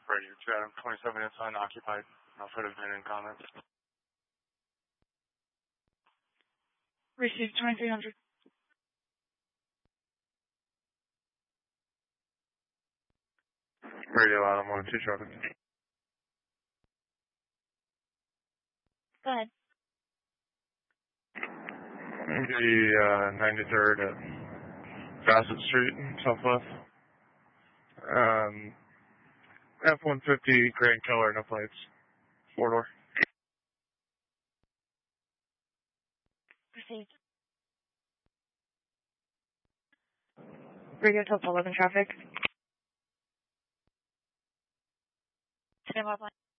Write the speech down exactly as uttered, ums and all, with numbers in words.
Radio two Adam twenty-seven, it's unoccupied. No further been in comments. Received twenty-three hundred. Radio Adam one two traffic. Go ahead. The uh, ninety-third at Bassett Street, Southwest. Um, F one fifty Grand Keller, no plates. Four door. Received. Radio twelve eleven traffic. Stand by.